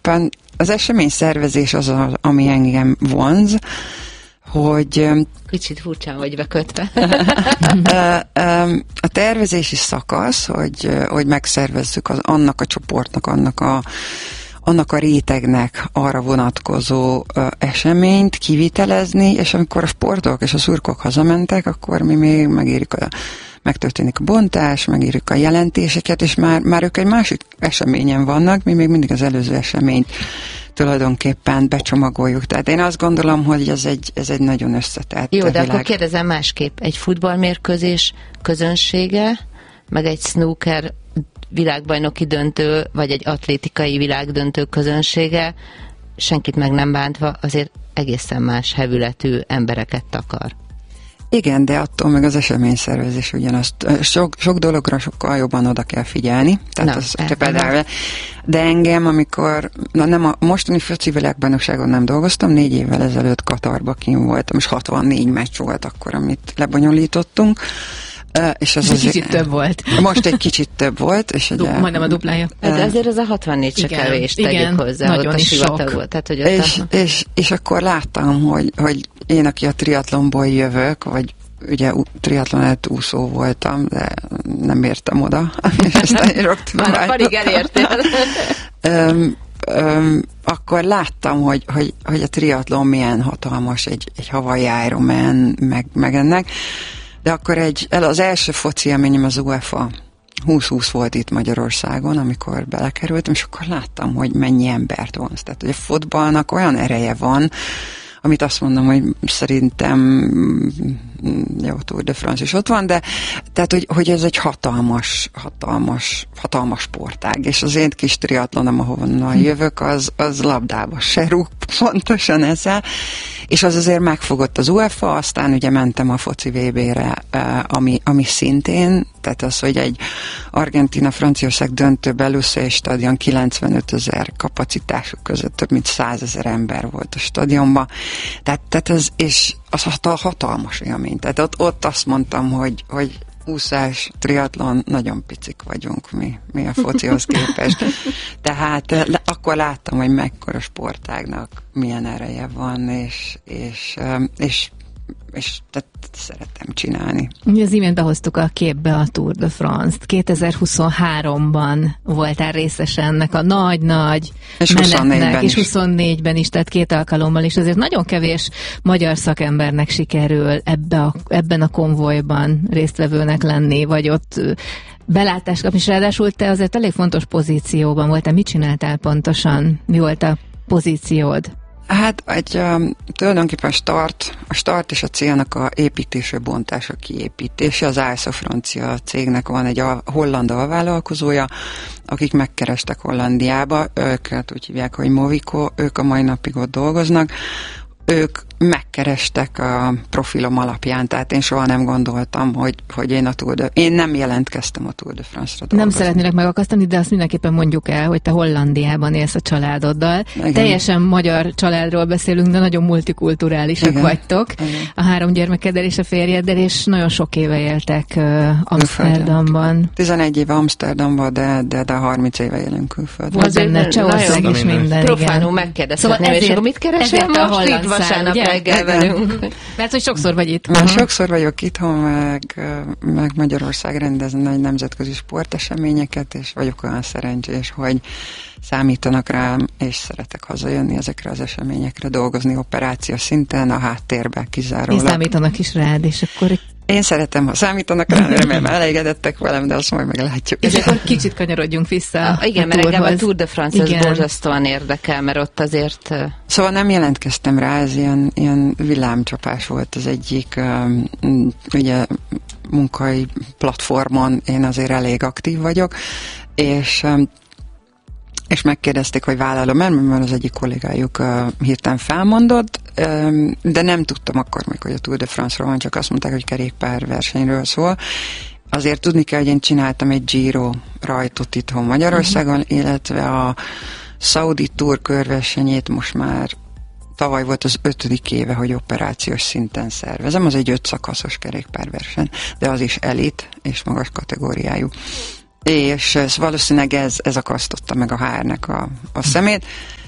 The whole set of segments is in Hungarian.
tulajdonképpen az esemény szervezés az, ami engem vonz, hogy... Kicsit furcsán vagy bekötve. A tervezési szakasz, hogy megszervezzük annak a csoportnak, annak a rétegnek arra vonatkozó eseményt kivitelezni, és amikor a sportolók és a szurkolók hazamentek, akkor mi még megtörténik a bontás, megírjuk a jelentéseket, és már ők egy másik eseményen vannak, mi még mindig az előző eseményt tulajdonképpen becsomagoljuk. Tehát én azt gondolom, hogy ez egy nagyon összetett Jó, de világ. akkor kérdezem másképp. Egy futballmérkőzés közönsége, meg egy snooker világbajnoki döntő, vagy egy atlétikai világdöntő közönsége, senkit meg nem bántva, azért egészen más hevületű embereket takar. Igen, de attól meg az eseményszervezés ugyanazt. Sok dologra sokkal jobban oda kell figyelni. Tehát például, de engem, amikor nem a mostani foci világbajnokságon nem dolgoztam, 4 évvel ezelőtt Katarba kint voltam, és 64 meccs volt akkor, amit lebonyolítottunk. És az egy kicsit több volt. Most egy kicsit több volt. És majdnem a duplája. De azért az a 64 se kevés, tegyük hozzá. Nagyon is sok. Volt, tehát, hogy és akkor láttam, hogy én, aki a triatlonból jövök, vagy ugye triatlonát úszó voltam, de nem értem oda. Már a parig elértél. Akkor láttam, hogy a triatlon milyen hatalmas, egy Hawaii Ironman, meg ennek. De akkor az első foci élményem az UEFA 2020 volt itt Magyarországon, amikor belekerültem, és akkor láttam, hogy mennyi embert vonz. Tehát, hogy a fotballnak olyan ereje van, amit azt mondom, hogy szerintem jó, Tour de France is ott van, de tehát, hogy ez egy hatalmas sportág, és az én kis triatlonom, ahonnan jövök, az labdába se rúg, pontosan ezzel, és az azért megfogott az UEFA, aztán ugye mentem a foci VB-re, ami szintén, tehát az, hogy egy Argentína-Franciaország döntőbe először stadion 95 000 kapacitású között több mint 100 000 ember volt a stadionban, tehát az, és az hatalmas élmény. Tehát ott azt mondtam, hogy úszás, triatlon, nagyon picik vagyunk mi a focihoz képest. Tehát akkor láttam, hogy mekkora sportágnak milyen ereje van, és tehát szeretem csinálni. Az imént behoztuk a képbe a Tour de France-t. 2023-ban voltál részes ennek a nagy-nagy menetnek, és 24-ben is, tehát 2 alkalommal is. Azért nagyon kevés magyar szakembernek sikerül ebben a konvojban résztvevőnek lenni, vagy ott belátást kapni, és ráadásul te azért elég fontos pozícióban voltál. Mit csináltál pontosan? Mi volt a pozíciód? Hát tulajdonképpen a start és a célnak a építése, bontása, kiépítése. Az ASO francia cégnek van egy holland alvállalkozója, akik megkerestek Hollandiába, őket úgy hívják, hogy Movico, ők a mai napig ott dolgoznak. Ők megkerestek a profilom alapján, tehát én soha nem gondoltam, hogy én nem jelentkeztem a Tour de France-ra dolgozni. Nem szeretnélek megakasztani, de azt mindenképpen mondjuk el, hogy te Hollandiában élsz a családoddal. Igen. Teljesen magyar családról beszélünk, de nagyon multikulturálisak vagytok. Igen. A 3 gyermekeddel és a férjeddel, és nagyon sok éve éltek Amsterdamban. 11 éve Amsterdamban, de 30 éve élünk külföldön. Volt benne Csehország is minden. Profánul megkérdezhetném, és akkor mit keresel most itt vasárnap reggel velünk? Mert hogy sokszor vagy itt. Sokszor vagyok itthon, meg Magyarország rendez nagy nemzetközi sporteseményeket, és vagyok olyan szerencsés, hogy számítanak rám, és szeretek hazajönni ezekre az eseményekre, dolgozni operációs szinten, a háttérben kizárólag. És számítanak is rád, és akkor... Én szeretem, ha számítanak rá, remélem elégedettek velem, de azt majd meglátjuk. És akkor kicsit kanyarodjunk vissza. Igen, mert engem a Tour de France ez borzasztóan érdekel, mert ott azért... Szóval nem jelentkeztem rá, ez ilyen villámcsapás volt az egyik, ugye munkai platformon én azért elég aktív vagyok, és megkérdezték, hogy vállalom, mert az egyik kollégájuk hirtelen felmondott, de nem tudtam akkor még, hogy a Tour de France-ról van, csak azt mondták, hogy kerékpárversenyről szól. Azért tudni kell, hogy én csináltam egy Giro rajtot itthon Magyarországon, illetve a Saudi Tour körversenyét most már tavaly volt az 5. éve, hogy operációs szinten szervezem. Az egy 5 szakaszos kerékpárverseny, de az is elit és magas kategóriájú. És valószínűleg ez akasztotta meg a HR-nek a szemét,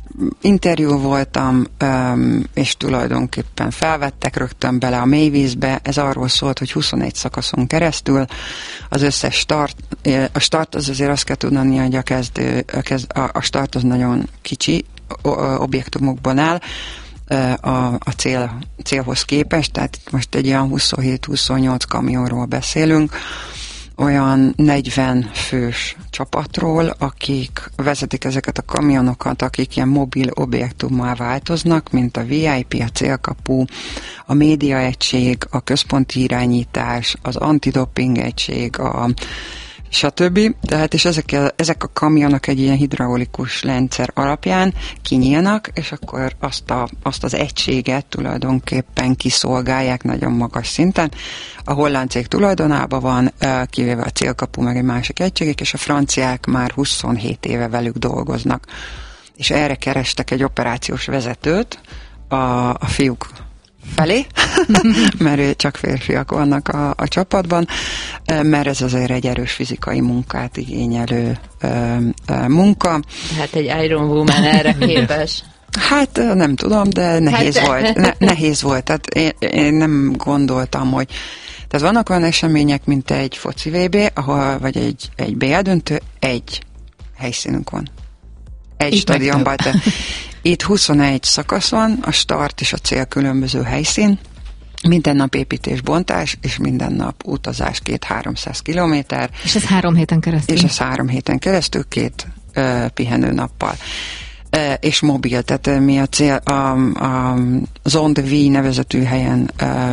interjú voltam, és tulajdonképpen felvettek rögtön bele a mélyvízbe. Ez arról szólt, hogy 21 szakaszon keresztül az összes a start az azért azt kell tudni, hogy a start az nagyon kicsi objektumokban áll, a célhoz képest, tehát most egy olyan 27-28 kamionról beszélünk, olyan 40 fős csapatról, akik vezetik ezeket a kamionokat, akik ilyen mobil objektummá változnak, mint a VIP, a célkapu, a médiaegység, a központi irányítás, az antidoping egység, stb. Tehát, és ezek a kamionok egy ilyen hidraulikus rendszer alapján kinyílnak, és akkor azt az egységet tulajdonképpen kiszolgálják nagyon magas szinten. A holland cég tulajdonában van, kivéve a célkapu meg egy másik egységek, és a franciák már 27 éve velük dolgoznak. És erre kerestek egy operációs vezetőt a fiúk felé, mert csak férfiak vannak a csapatban, mert ez azért egy erős fizikai munkát igényelő munka. Hát egy Iron Woman erre képes. Hát nem tudom, de nehéz volt. Nehéz volt. Tehát én nem gondoltam, hogy... Tehát vannak olyan események, mint egy foci VB, ahol, vagy egy BL döntő, egy helyszínünk van. Egy stadionban. Itt 21 szakasz van, a start és a cél különböző helyszín, minden nap építés, bontás, és minden nap utazás 200-300 kilométer. És ez 3 héten keresztül? És ez 3 héten keresztül, 2 pihenőnappal. És mobil, tehát mi a cél, a Zone de Vie nevezetű helyen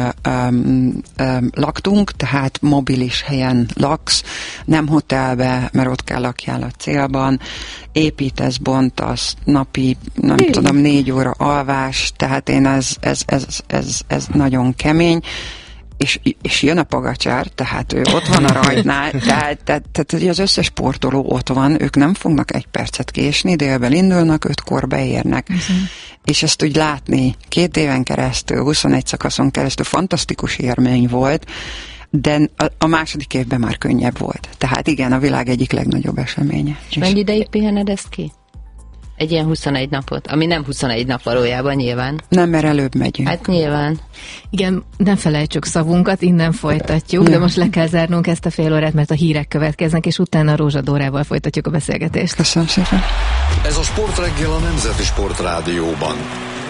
laktunk, tehát mobilis helyen laksz, nem hotelbe, mert ott kell lakjál a célban, építesz, bontasz, napi, nem tudom, 4 óra alvás, tehát én ez nagyon kemény, és jön a Pogacsár, tehát ő ott van a rajtnál, tehát az összes sportoló ott van, ők nem fognak 1 percet késni, délben indulnak, 5-kor beérnek. És ezt úgy látni 2 éven keresztül, 21 szakaszon keresztül fantasztikus élmény volt, de a második évben már könnyebb volt. Tehát igen, a világ egyik legnagyobb eseménye. És mennyi ideig pihened ezt ki? Egy ilyen 21 napot, ami nem 21 nap valójában nyilván. Nem, mert előbb megyünk. Hát nyilván. Igen, nem felejtsük szavunkat, innen folytatjuk, de most le kell zárnunk ezt a fél órát, mert a hírek következnek, és utána Rózsa Dórával folytatjuk a beszélgetést. Köszönöm szépen. Ez a Sportreggel a Nemzeti Sportrádióban.